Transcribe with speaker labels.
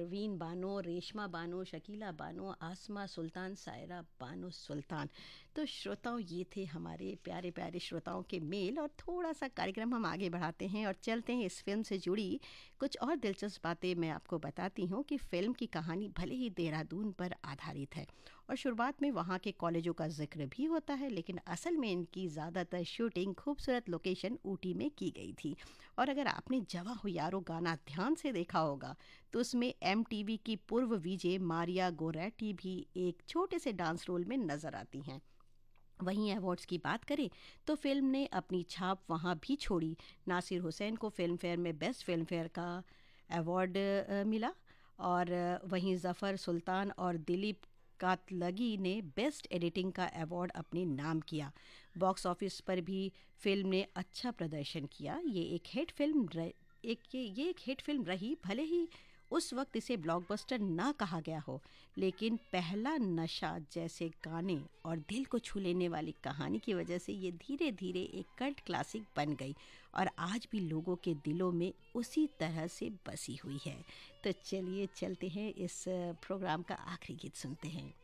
Speaker 1: परवीन बानो, रेशमा बानो, शकीला बानो, आसमा सुल्तान, सायरा बानो सुल्तान। तो श्रोताओं, ये थे हमारे प्यारे प्यारे श्रोताओं के मेल, और थोड़ा सा कार्यक्रम हम आगे बढ़ाते हैं और चलते हैं इस फिल्म से जुड़ी कुछ और दिलचस्प बातें मैं आपको बताती हूँ कि फ़िल्म की कहानी भले ही देहरादून पर आधारित है और शुरुआत में वहाँ के कॉलेजों का जिक्र भी होता है, लेकिन असल में इनकी ज़्यादातर शूटिंग खूबसूरत लोकेशन ऊटी में की गई थी। और अगर आपने जवा हो यारो गाना ध्यान से देखा होगा तो उसमें एमटीवी की पूर्व वीजे मारिया गोरेटी भी एक छोटे से डांस रोल में नजर आती हैं। वहीं अवार्ड्स की बात करें तो फिल्म ने अपनी छाप वहां भी छोड़ी। नासिर हुसैन को फिल्म फेयर में बेस्ट फिल्म फेयर का अवार्ड मिला, और वहीं ज़फ़र सुल्तान और दिलीप कातलगी ने बेस्ट एडिटिंग का अवार्ड अपने नाम किया। बॉक्स ऑफिस पर भी फिल्म ने अच्छा प्रदर्शन किया। ये एक हिट फिल्म रही, भले ही उस वक्त इसे ब्लॉकबस्टर ना कहा गया हो, लेकिन पहला नशा जैसे गाने और दिल को छू लेने वाली कहानी की वजह से ये धीरे धीरे एक कल्ट क्लासिक बन गई और आज भी लोगों के दिलों में उसी तरह से बसी हुई है। तो चलिए चलते हैं, इस प्रोग्राम का आखिरी गीत सुनते हैं।